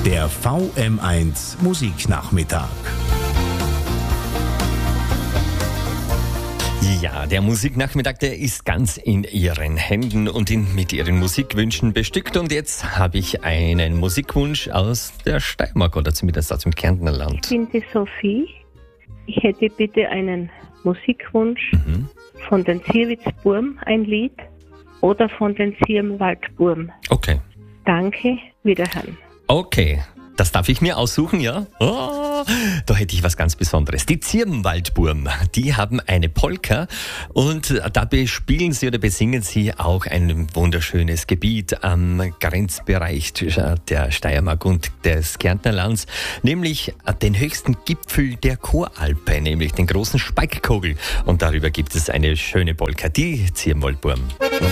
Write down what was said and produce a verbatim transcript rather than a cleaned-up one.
Der V M eins Musiknachmittag. Ja, der Musiknachmittag, der ist ganz in Ihren Händen und in, mit Ihren Musikwünschen bestückt. Und jetzt habe ich einen Musikwunsch aus der Steiermark oder zumindest aus dem Kärntner Land. Ich bin die Sophie. Ich hätte bitte einen Musikwunsch Mhm. von den Zierwitzburm, ein Lied, oder von den Zirmwaldburm. Okay. Danke, wiederhören. Okay, das darf ich mir aussuchen, ja? Oh, da hätte ich was ganz Besonderes. Die Zirmwaldburm, die haben eine Polka und da bespielen sie oder besingen sie auch ein wunderschönes Gebiet am Grenzbereich zwischen der Steiermark und des Kärntner Lands, nämlich den höchsten Gipfel der Choralpe, nämlich den großen Speikkogel. Und darüber gibt es eine schöne Polka, die Zirmwaldburm.